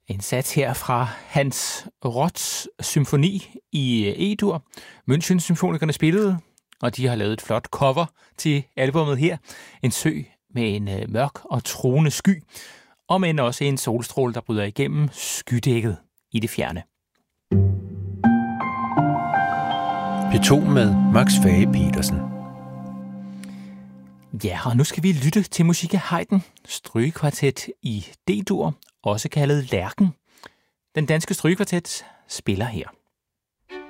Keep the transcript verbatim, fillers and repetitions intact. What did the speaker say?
En sats her fra Hans Roths symfoni i E-dur. München-symfonikerne spillede, og de har lavet et flot cover til albumet her. En sø med en øh, mørk og truende sky, og men også en solstråle, der bryder igennem skydækket i det fjerne. P to med Max Fage-Petersen. Ja, og nu skal vi lytte til musik af Haydn, strygekvartet i D-dur, også kaldet Lærken. Den danske strygekvartet spiller her.